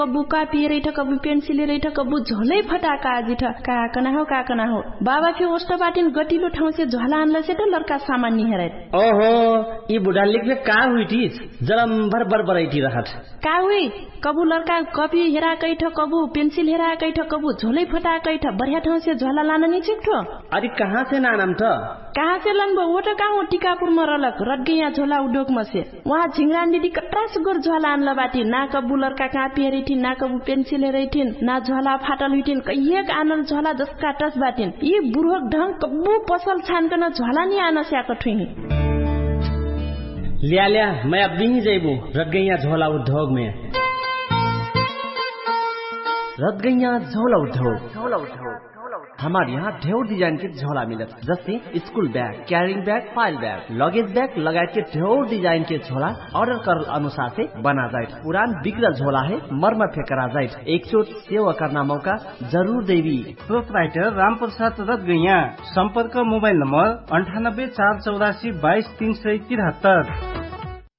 कबू कापी रही था, कबू पेंसिल रही था, कबू झोलै फटाका आजी था। काकना हो बाबा फिर ओस्ट बाटिन गटिलो ठाउँ से झोला आनला से तो लड़का सामान नहीं हेरे। ओहो ये बुढ़ा लिख में का हुई थी जरम भर बरबरैती रहत का हुई कबू लड़का कॉपी हेरा कई था, कबू पेंसिल हेरा कई था, कबू झोलै फटा कई था। बढ़िया ठाउँ से झोला लाना नहीं छिक्ठो। अरे कहाँ से नाम था कहाँ से लनबो वो तो कहाँ टीकापुर में रलक रट गई झोला उद्योग में से। वहाँ झिंगरा दीदी कटरा से गोर झोला आनला बाटी ना कबू लड़का कापी हेरी थी, ना कबू पेंसिल हेरी थी, ना झोला फाटल हुई थी। कहिए आनल झोला जसका टस बाटिन ये बुढ़क ढंग कबू पसल छान कर झोला नहीं आना से आकठुई लिया मैं अब भी जेबू रट गई झोला उद्योग में। रट गई झोला उद्योग हमारे यहाँ ढेर डिजाइन के झोला मिलत जैसे school bag, carrying bag, file bag, luggage bag लगायत के ढेर डिजाइन के झोला ऑर्डर कर अनुसार से बना जाए। पुरान बिगड़ा झोला है मरम्मत करा जाए। एक चोट सेवा करना मौका जरूर देवी। प्रोपराइटर राम प्रसाद रत गैया। संपर्क मोबाइल नंबर 98 484 22 373।